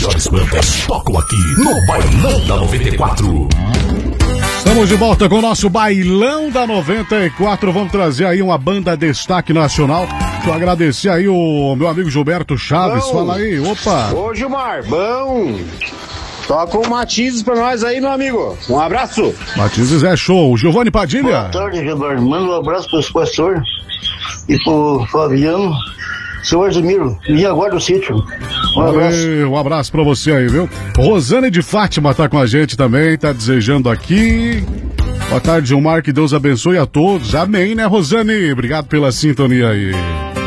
melhores bandas tocam aqui no Bailão da 94. Estamos de volta com o nosso Bailão da 94. Vamos trazer aí uma banda destaque nacional. Deixa eu agradecer aí o meu amigo Gilberto Chaves. Bom. Fala aí, opa. Ô Gilmar, bom. Toca um Matizes pra nós aí, meu amigo. Um abraço. Matizes é show. Giovanni Padilha. Boa tarde, Gilmar. Manda um abraço pros pastores e pro Fabiano. Seu Argemiro, e agora o sítio. Um abraço. Um abraço pra você aí, viu? Rosane de Fátima tá com a gente também, tá desejando aqui. Boa tarde, Gilmar, que Deus abençoe a todos. Amém, né, Rosane? Obrigado pela sintonia aí.